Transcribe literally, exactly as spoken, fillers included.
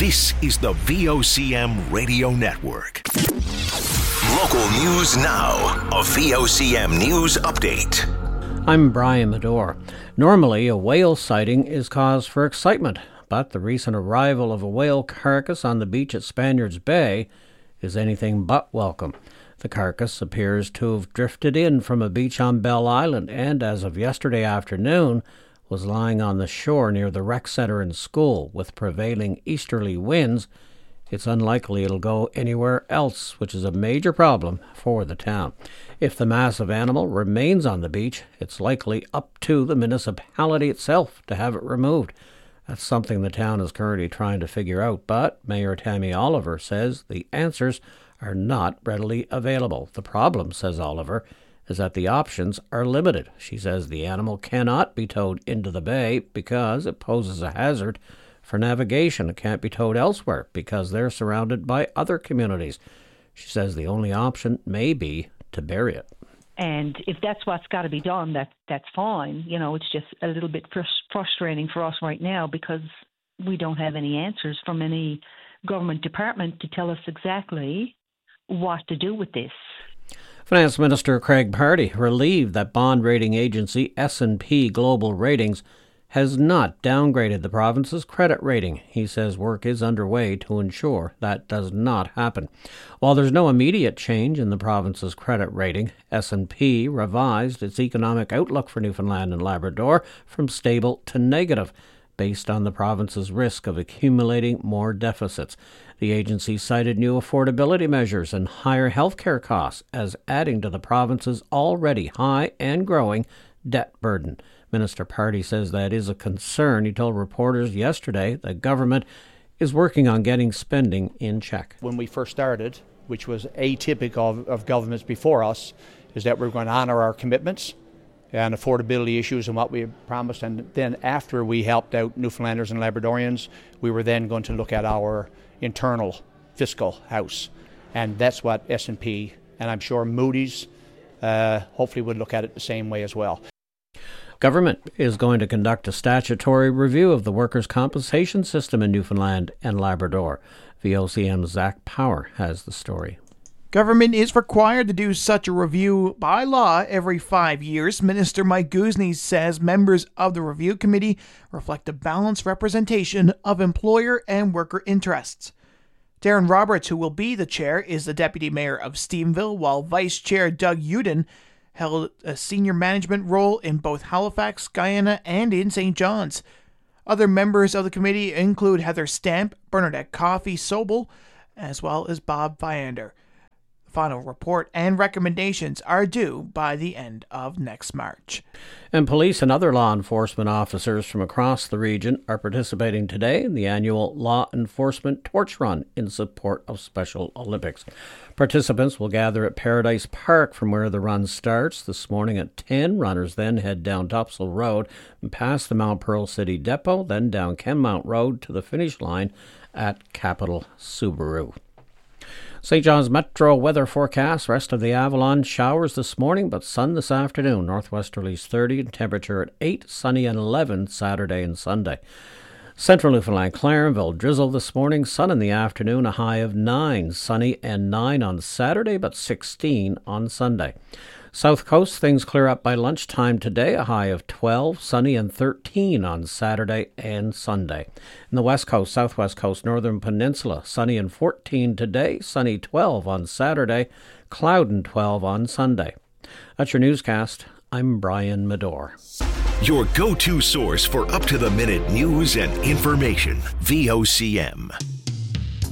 This is the V O C M Radio Network. Local news now. A V O C M News Update. I'm Brian Medore. Normally, a whale sighting is cause for excitement, but the recent arrival of a whale carcass on the beach at Spaniards Bay is anything but welcome. The carcass appears to have drifted in from a beach on Bell Island and, as of yesterday afternoon, was lying on the shore near the rec centre and school. With prevailing easterly winds, it's unlikely it'll go anywhere else, which is a major problem for the town. If the massive animal remains on the beach, it's likely up to the municipality itself to have it removed. That's something the town is currently trying to figure out, but Mayor Tammy Oliver says the answers are not readily available. The problem, says Oliver, is that the options are limited. She says the animal cannot be towed into the bay because it poses a hazard for navigation. It can't be towed elsewhere because they're surrounded by other communities. She says the only option may be to bury it. And if that's what's got to be done, that that's fine. You know, it's just a little bit frus- frustrating for us right now because we don't have any answers from any government department to tell us exactly what to do with this. Finance Minister Craig Pardy relieved that bond rating agency S and P Global Ratings has not downgraded the province's credit rating. He says work is underway to ensure that does not happen. While there's no immediate change in the province's credit rating, S and P revised its economic outlook for Newfoundland and Labrador from stable to negative, based on the province's risk of accumulating more deficits. The agency cited new affordability measures and higher healthcare costs as adding to the province's already high and growing debt burden. Minister Pardy says that is a concern. He told reporters yesterday that government is working on getting spending in check. When we first started, which was atypical of, of governments before us, is that we're going to honour our commitments and affordability issues and what we promised. And then after we helped out Newfoundlanders and Labradorians, we were then going to look at our internal fiscal house. And that's what S and P, and I'm sure Moody's, uh, hopefully would look at it the same way as well. Government is going to conduct a statutory review of the workers' compensation system in Newfoundland and Labrador. V O C M's Zach Power has the story. Government is required to do such a review by law every five years. Minister Mike Guzny says members of the review committee reflect a balanced representation of employer and worker interests. Darren Roberts, who will be the chair, is the deputy mayor of Stephenville, while Vice Chair Doug Uden held a senior management role in both Halifax, Guyana, and in Saint John's. Other members of the committee include Heather Stamp, Bernadette Coffey-Sobel, as well as Bob Viander. Final report and recommendations are due by the end of next March. And police and other law enforcement officers from across the region are participating today in the annual Law Enforcement Torch Run in support of Special Olympics. Participants will gather at Paradise Park from where the run starts. This morning at ten, runners then head down Topsail Road and past the Mount Pearl City Depot, then down Kenmount Road to the finish line at Capital Subaru. Saint John's Metro weather forecast. Rest of the Avalon, showers this morning, but sun this afternoon. Northwesterlies thirty and temperature at eight, sunny and eleven Saturday and Sunday. Central Newfoundland, Clarenville, drizzle this morning, sun in the afternoon, a high of nine, sunny and nine on Saturday, but sixteen on Sunday. South Coast, things clear up by lunchtime today, a high of twelve, sunny and thirteen on Saturday and Sunday. In the West Coast, Southwest Coast, Northern Peninsula, sunny and fourteen today, sunny twelve on Saturday, cloud and twelve on Sunday. That's your newscast. I'm Brian Medore. Your go-to source for up-to-the-minute news and information, V O C M.